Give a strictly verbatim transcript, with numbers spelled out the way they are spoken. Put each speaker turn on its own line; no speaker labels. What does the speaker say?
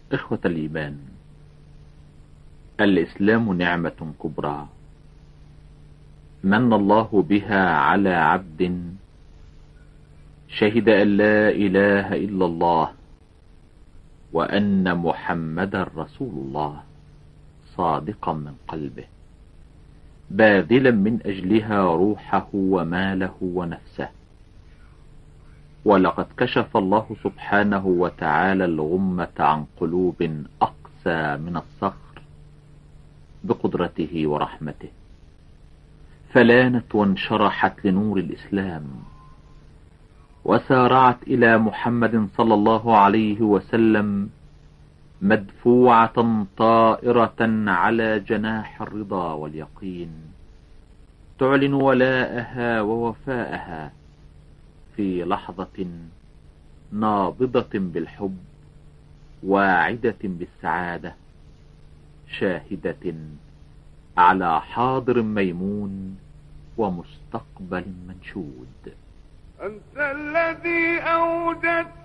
إخوة الإيمان، الإسلام نعمة كبرى من الله بها على عبد شهد أن لا إله إلا الله وأن محمدا رسول الله، صادقا من قلبه باذلا من أجلها روحه وماله ونفسه. ولقد كشف الله سبحانه وتعالى الغمة عن قلوب أقسى من الصخر بقدرته ورحمته، فلانت وانشرحت لنور الإسلام، وسارعت إلى محمد صلى الله عليه وسلم مدفوعة طائرة على جناح الرضا واليقين، تعلن ولاءها ووفاءها في لحظة نابضة بالحب، واعدة بالسعادة، شاهدة على حاضر ميمون ومستقبل منشود.
أنت الذي أوجدت